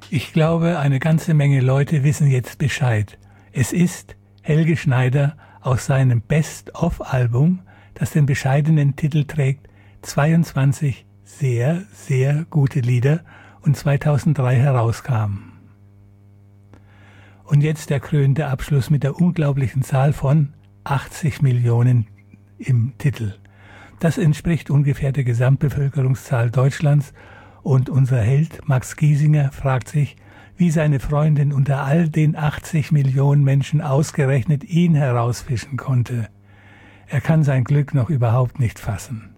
Ich glaube, eine ganze Menge Leute wissen jetzt Bescheid. Es ist Helge Schneider aus seinem Best-of-Album, das den bescheidenen Titel trägt, 22 sehr, sehr gute Lieder und 2003 herauskam. Und jetzt der krönende Abschluss mit der unglaublichen Zahl von 80 Millionen im Titel. Das entspricht ungefähr der Gesamtbevölkerungszahl Deutschlands und unser Held Max Giesinger fragt sich, wie seine Freundin unter all den 80 Millionen Menschen ausgerechnet ihn herausfischen konnte. Er kann sein Glück noch überhaupt nicht fassen.